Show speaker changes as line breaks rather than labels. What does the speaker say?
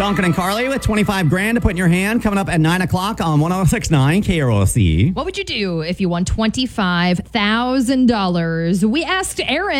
Duncan and Carly with 25 grand to put in your hand coming up at 9 o'clock on 106.9 KROC.
What would you do if you won $25,000? We asked Aaron